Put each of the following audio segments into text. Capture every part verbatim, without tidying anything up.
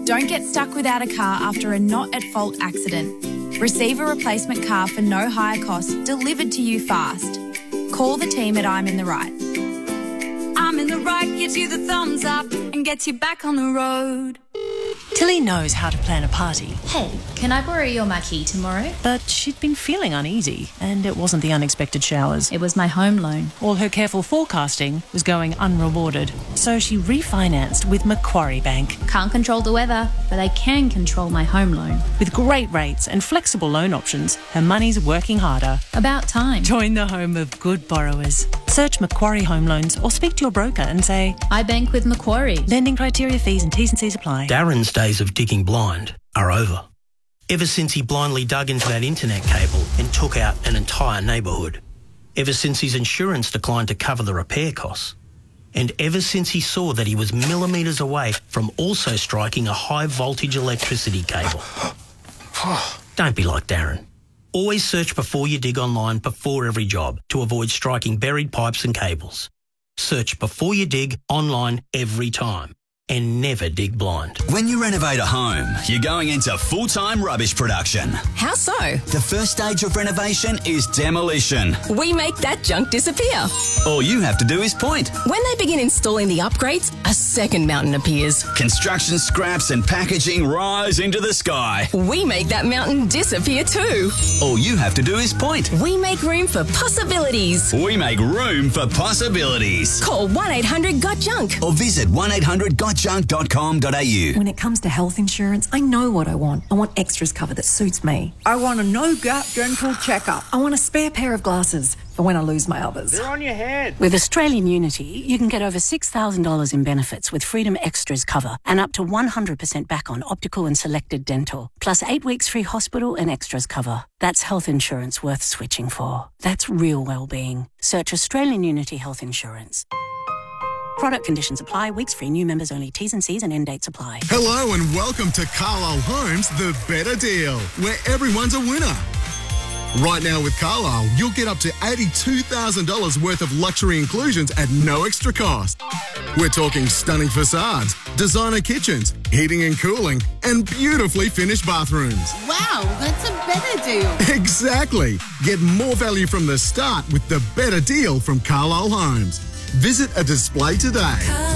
Don't get stuck without a car after a not-at-fault accident. Receive a replacement car for no higher cost, delivered to you fast. Call the team at I'm in the Right. I'm in the Right gives you the thumbs up and gets you back on the road. Tilly knows how to plan a party. Hey, can I borrow your marquee tomorrow? But she'd been feeling uneasy, and it wasn't the unexpected showers. It was my home loan. All her careful forecasting was going unrewarded. So she refinanced with Macquarie Bank. Can't control the weather, but I can control my home loan. With great rates and flexible loan options, her money's working harder. About time. Join the home of good borrowers. Search Macquarie Home Loans or speak to your broker and say, I bank with Macquarie. Lending criteria, fees and T's and C's apply. Darren's days of digging blind are over. Ever since he blindly dug into that internet cable and took out an entire neighbourhood. Ever since his insurance declined to cover the repair costs. And ever since he saw that he was millimetres away from also striking a high voltage electricity cable. Don't be like Darren. Always search before you dig online before every job to avoid striking buried pipes and cables. Search before you dig online every time. And never dig blind. When you renovate a home, you're going into full-time rubbish production. How so? The first stage of renovation is demolition. We make that junk disappear. All you have to do is point. When they begin installing the upgrades, a second mountain appears. Construction scraps and packaging rise into the sky. We make that mountain disappear too. All you have to do is point. We make room for possibilities. We make room for possibilities. Call one eight hundred got junk or visit one eight hundred got junk dot com dot a u. When it comes to health insurance, I know what I want. I want extras cover that suits me. I want a no-gap dental checkup. I want a spare pair of glasses for when I lose my others. They're on your head. With Australian Unity, you can get over six thousand dollars in benefits with Freedom Extras cover and up to one hundred percent back on optical and selected dental, plus eight weeks free hospital and extras cover. That's health insurance worth switching for. That's real well-being. Search Australian Unity Health Insurance. Product conditions apply. Weeks free. New members only. T's and C's and end dates apply. Hello and welcome to Carlisle Homes, the better deal, where everyone's a winner. Right now with Carlisle, you'll get up to eighty-two thousand dollars worth of luxury inclusions at no extra cost. We're talking stunning facades, designer kitchens, heating and cooling, and beautifully finished bathrooms. Wow, that's a better deal. Exactly. Get more value from the start with the better deal from Carlisle Homes. Visit a display today.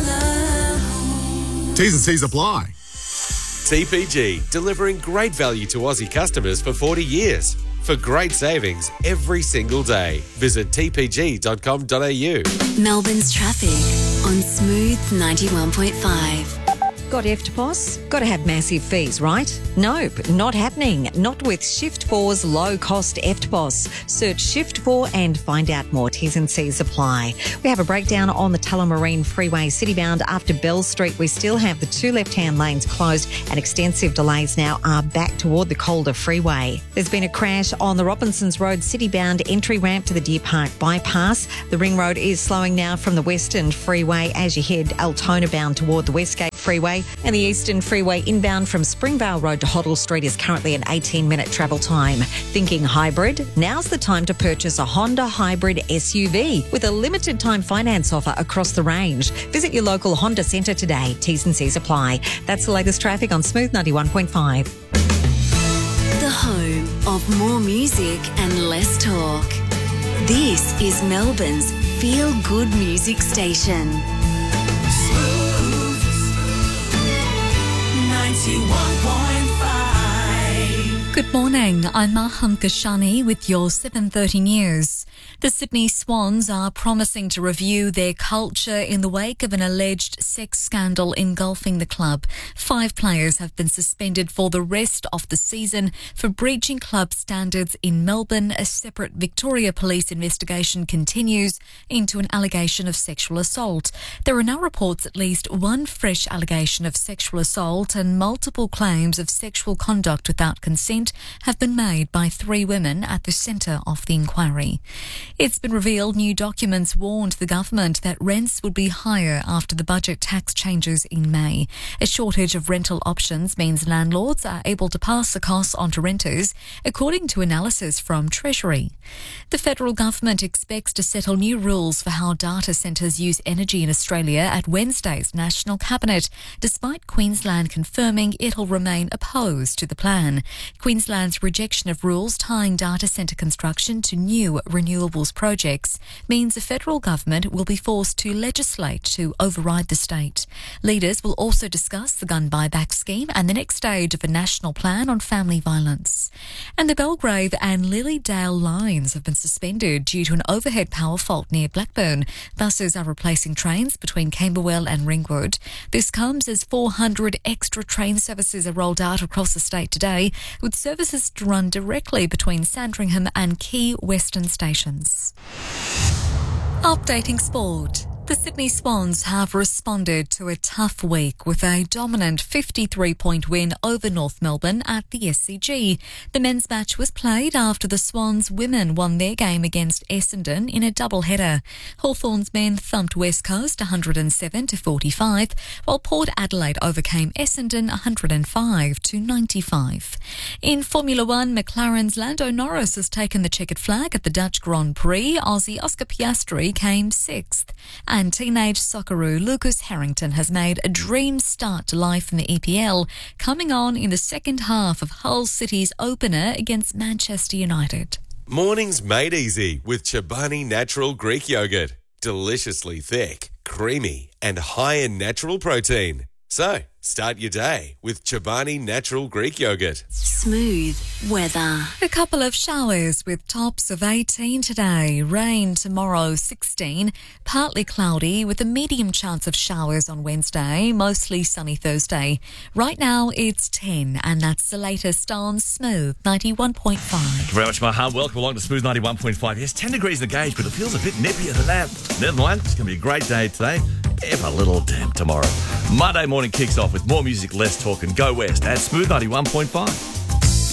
T's and C's apply. T P G, delivering great value to Aussie customers for forty years. For great savings every single day. Visit t p g dot com dot a u. Melbourne's traffic on Smooth ninety-one point five. Got E F T P O S? Got to have massive fees, right? Nope, not happening. Not with Shift four's low-cost E F T P O S. Search Shift four and find out more. T's and C's apply. We have a breakdown on the Tullamarine Freeway citybound after Bell Street. We still have the two left-hand lanes closed and extensive delays now are back toward the Calder Freeway. There's been a crash on the Robinsons Road citybound entry ramp to the Deer Park bypass. The ring road is slowing now from the Western Freeway as you head Altona bound toward the Westgate Freeway. And the Eastern Freeway inbound from Springvale Road to Hoddle Street is currently an eighteen minute travel time. Thinking hybrid? Now's the time to purchase a Honda Hybrid S U V with a limited time finance offer across the range. Visit your local Honda centre today. T's and C's apply. That's the latest traffic on Smooth ninety-one point five. The home of more music and less talk. This is Melbourne's feel-good music station. ninety-one point five. Good morning, I'm Maham Kashani with your seven thirty news. The Sydney Swans are promising to review their culture in the wake of an alleged sex scandal engulfing the club. Five players have been suspended for the rest of the season for breaching club standards in Melbourne. A separate Victoria Police investigation continues into an allegation of sexual assault. There are now reports at least one fresh allegation of sexual assault and multiple claims of sexual conduct without consent have been made by three women at the centre of the inquiry. It's been revealed new documents warned the government that rents would be higher after the budget tax changes in May. A shortage of rental options means landlords are able to pass the costs on to renters, according to analysis from Treasury. The federal government expects to settle new rules for how data centres use energy in Australia at Wednesday's National Cabinet, despite Queensland confirming it'll remain opposed to the plan. Queensland's rejection of rules tying data centre construction to new renewables projects means the federal government will be forced to legislate to override the state. Leaders will also discuss the gun buyback scheme and the next stage of a national plan on family violence. And the Belgrave and Lilydale lines have been suspended due to an overhead power fault near Blackburn. Buses are replacing trains between Camberwell and Ringwood. This comes as four hundred extra train services are rolled out across the state today, with services to run directly between Sandringham and Key Western stations. Updating sport. The Sydney Swans have responded to a tough week with a dominant fifty-three point win over North Melbourne at the S C G. The men's match was played after the Swans women won their game against Essendon in a double-header. Hawthorn's men thumped West Coast one hundred seven to forty-five, while Port Adelaide overcame Essendon one hundred five to ninety-five. In Formula One, McLaren's Lando Norris has taken the checkered flag at the Dutch Grand Prix. Aussie Oscar Piastri came sixth. And teenage Socceroo Lucas Harrington has made a dream start to life in the E P L, coming on in the second half of Hull City's opener against Manchester United. Mornings made easy with Chobani Natural Greek Yogurt. Deliciously thick, creamy and high in natural protein. So, start your day with Chobani Natural Greek Yogurt. Smooth weather. A couple of showers with tops of eighteen today. Rain tomorrow, sixteen. Partly cloudy with a medium chance of showers on Wednesday. Mostly sunny Thursday. Right now it's ten, and that's the latest on Smooth ninety-one point five. Thank you very much, Mahan. Welcome along to Smooth ninety-one point five. Yes, ten degrees in the gauge, but it feels a bit nippier than that. Never mind, it's going to be a great day today. If a little damp tomorrow. Monday morning kicks off with more music, less talk, and Go West at Smooth ninety-one point five.